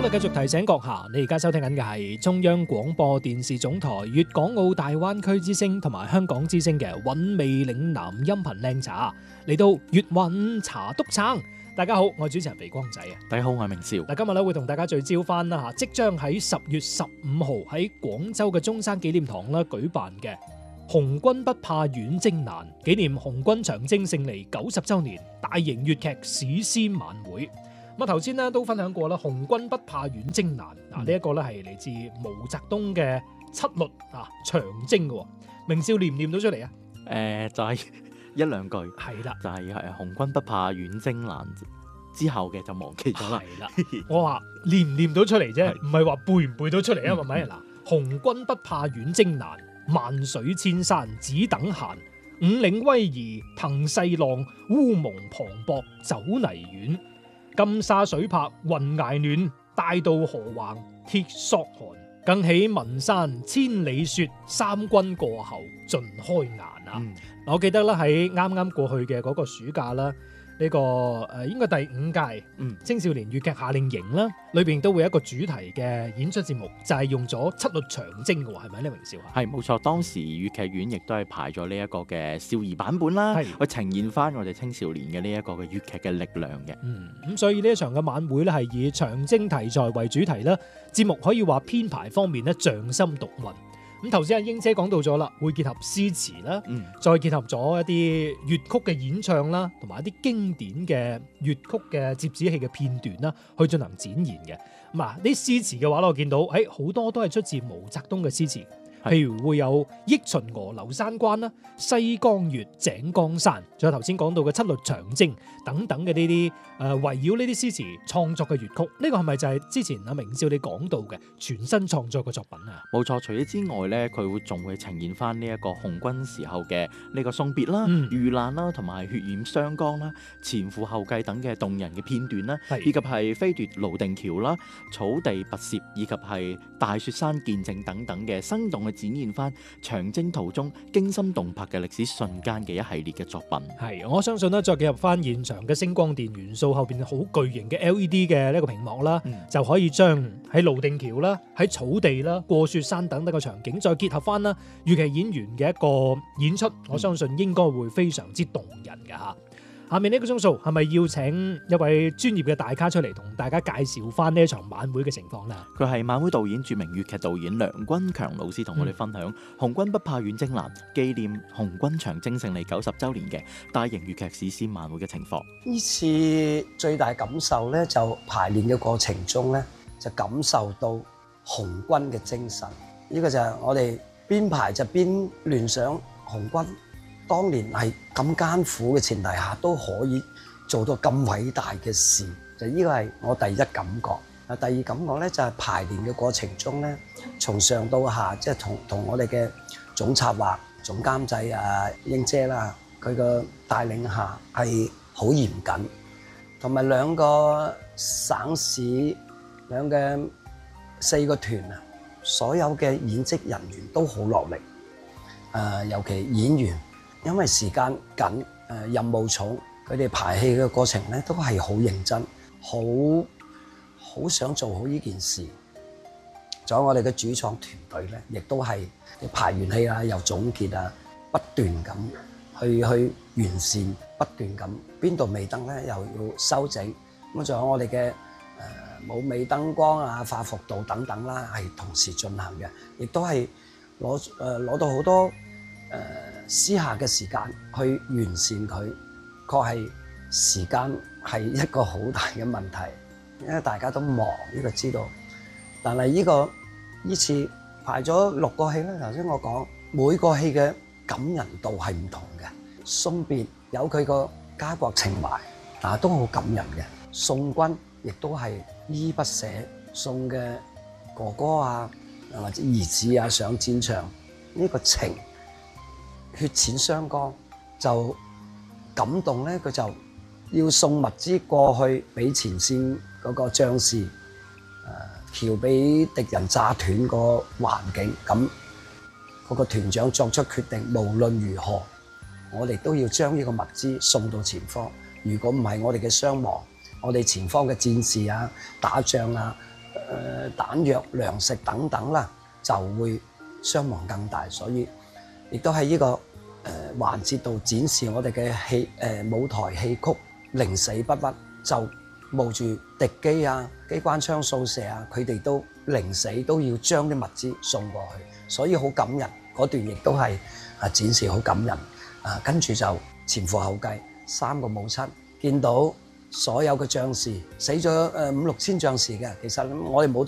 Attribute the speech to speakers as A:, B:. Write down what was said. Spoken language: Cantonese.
A: 啦，繼續提醒閣下，你而家收聽緊嘅係中央廣播電視總台粵港澳大灣區之聲同埋香港之聲嘅韻味嶺南音頻靚茶，嚟到粵韻茶督撐。大家好，我係主持人肥光仔啊。
B: 大家好，我係明少。
A: 嗱，今日咧會同大家聚焦翻啦嚇，即將喺10月15號喺廣州嘅中山紀念堂啦舉辦嘅紅軍不怕遠征難，紀念紅軍長征勝利90週年大型粵劇史詩晚會。咁啊頭先咧都分享過啦，紅軍不怕遠征難嗱，呢一個咧係嚟自毛澤東嘅七律啊長征嘅。明少念唔念到出嚟啊？
B: 就係一兩句，
A: 係啦，
B: 就係紅軍不怕遠征難，之後嘅就忘記咗啦。
A: 係啦，我話念唔念到出嚟啫，唔係話背唔背到出嚟啊？係咪嗱？紅軍不怕遠征難，萬水千山只等閒。五嶺威儀騰細浪，烏蒙磅礴走泥遠。金沙水拍雲崖暖，大渡河橫鐵索寒。更起文山千里雪，三軍過後盡開顏啊！我記得啦，喺啱啱過去嘅嗰個暑假啦，呢個應該第5屆青少年粵劇夏令營啦，裏邊都會有一個主題嘅演出節目，就係用咗七律長征嘅喎，係咪呢？榮少啊？
B: 係冇錯，當時粵劇院亦都係排咗呢一個嘅少兒版本啦，去呈現翻我哋青少年嘅呢一個嘅粵劇嘅力量嘅。
A: 咁所以呢一場嘅晚會咧係以長征題材為主題啦，節目可以話編排方面咧匠心獨運。咁頭先阿英姐講到咗啦，會結合詩詞啦，再結合咗一啲粵曲嘅演唱啦，同埋一啲經典嘅粵曲嘅折子戲嘅片段啦，去進行展現嘅。咁啊，啲詩詞嘅話咧，我見到好多都係出自毛澤東嘅詩詞，譬如會有憶秦娥劉山關啦、西江月、井岡山，仲有頭先講到嘅七律長征等等嘅呢啲圍繞呢啲詩詞創作嘅粵曲，呢個係咪就係之前阿明少你講到嘅全新創作嘅作品啊？
B: 冇錯，除咗之外咧，佢會仲會呈現翻呢一個紅軍時候嘅呢個送別啦、遇難啦，同埋血染湘江啦、前赴後繼等嘅動人嘅片段啦，以及係飛奪瀘定橋啦、草地跋涉以及係大雪山見證等等嘅生動嘅展現翻長征途中驚心動魄嘅歷史瞬間嘅一系列嘅作品。
A: 係，我相信咧，再結合翻現場嘅星光電元素，後邊好巨型嘅 LED 嘅呢個屏幕啦，就可以將喺瀘定橋啦、喺草地啦、過雪山等等嘅場景，再結合翻啦粵劇演員嘅一個演出，我相信應該會非常之動人嘅嚇。下面呢個鐘數係咪要請一位專業嘅大咖出嚟同大家介紹翻呢一場晚會嘅情況呢？
B: 佢係晚會導演、著名粵劇導演梁君強老師，同我哋分享紅軍不怕遠征難，紀念紅軍長征勝利90週年嘅大型粵劇史詩晚會嘅情況。
C: 呢次最大感受咧，就排練嘅過程中咧，就感受到紅軍嘅精神。呢個就係我哋邊排就邊聯想紅軍當年係咁艱苦嘅前提下都可以做到咁偉大嘅事，就呢個係我第一感覺。啊，第二感覺咧就係排練嘅過程中咧，從上到下即係同我哋嘅總策劃、總監製啊英姐啦，佢個帶領下係好嚴謹，同埋兩個省市兩嘅4個團啊，所有嘅演職人員都好落力。尤其演員。因為時間緊，任務重，佢哋排戲嘅過程咧都係好認真，好想做好呢件事。仲有我哋嘅主創團隊咧，亦都係排完戲啊，又總結啊，不斷咁去完善，不斷咁邊度未得咧，又要修整。咁仲有我哋嘅舞美燈光啊、化服道等等啦，係同時進行嘅，亦都係攞到好多私下嘅時間去完善佢，確係時間係一個好大嘅問題，因為大家都忙，呢個知道。但係呢次排咗6個戲咧，頭先我講每個戲嘅感人度係唔同嘅。送別有佢個家國情懷，但係都好感人嘅。送軍亦都係依依不捨，送嘅哥哥啊或者兒子啊上戰場，呢個情血淺湘江就感動咧，佢就要送物資過去俾前線嗰個將士，橋俾敵人炸斷個環境，咁嗰個團長作出決定，無論如何，我哋都要將呢個物資送到前方。如果唔係，我哋嘅傷亡，我哋前方嘅戰士啊、打仗啊、 彈藥、糧食等等啦，就會傷亡更大。所以亦都喺呢個環節度展示我哋嘅舞台戲曲寧死不屈，就冒住敵機啊、機關槍掃射啊，佢哋都寧死都要將啲物資送過去，所以好感人。嗰段亦都係展示好感人。跟住就前赴後繼3個母親，見到所有嘅將士死咗5、6千將士嘅，其實我哋冇。